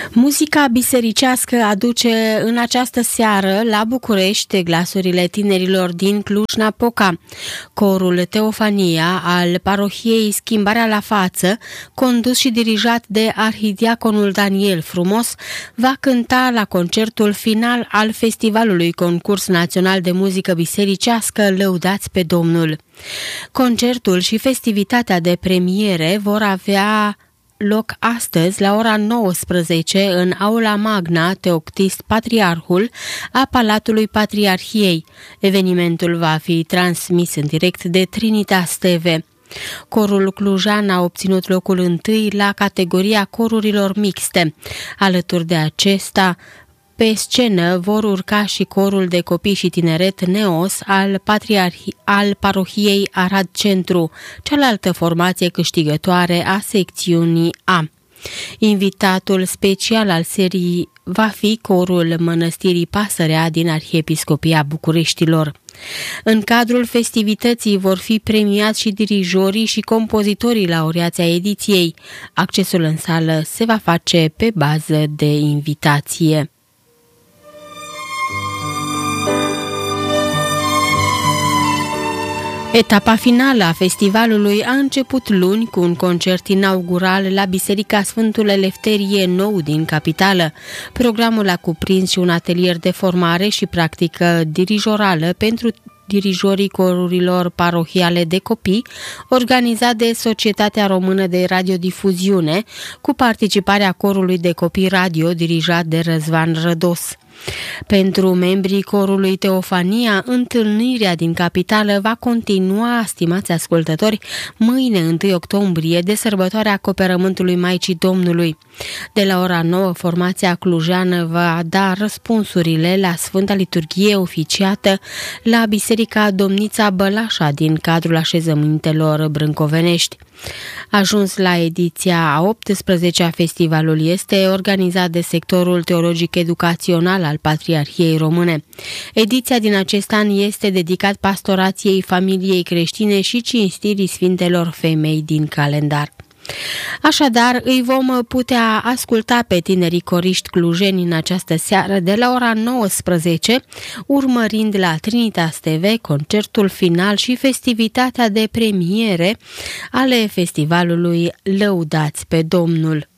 Muzica bisericească aduce în această seară la București glasurile tinerilor din Cluj-Napoca. Corul Teofania al parohiei Schimbarea la Față, condus și dirijat de arhidiaconul Daniel Frumos, va cânta la concertul final al Festivalului Concurs Național de Muzică Bisericească Lăudați pe Domnul. Concertul și festivitatea de premiere vor avea loc astăzi la ora 19 în Aula Magna Teoctist Patriarhul a Palatului Patriarhiei. Evenimentul va fi transmis în direct de Trinitas TV. Corul clujan a obținut locul întâi la categoria corurilor mixte. Alături de acesta, pe scenă vor urca și corul de copii și tineret Neos al parohiei Arad Centru, cealaltă formație câștigătoare a secțiunii A. Invitatul special al serii va fi corul Mănăstirii Pasărea din Arhiepiscopia Bucureștilor. În cadrul festivității vor fi premiați și dirijorii și compozitorii laureați ai ediției. Accesul în sală se va face pe bază de invitație. Etapa finală a festivalului a început luni cu un concert inaugural la Biserica Sfântul Elefterie Nou din capitală. Programul a cuprins și un atelier de formare și practică dirijorală pentru dirijorii corurilor parohiale de copii, organizat de Societatea Română de Radiodifuziune, cu participarea corului de copii radio dirijat de Răzvan Rădos. Pentru membrii corului Teofania, întâlnirea din capitală va continua, stimați ascultători, mâine 1 octombrie, de sărbătoarea Acoperământului Maicii Domnului. De la ora 9, formația clujană va da răspunsurile la Sfânta Liturghie oficiată la Biserica Domnița Bălașa din cadrul așezămintelor brâncovenești. Ajuns la ediția a 18-a, festivalul este organizat de sectorul teologic educațional al Patriarhiei Române. Ediția din acest an este dedicat pastorației familiei creștine și cinstirii Sfintelor Femei din calendar. Așadar, îi vom putea asculta pe tinerii coriști clujeni în această seară de la ora 19, urmărind la Trinitas TV concertul final și festivitatea de premiere ale festivalului Lăudați pe Domnul.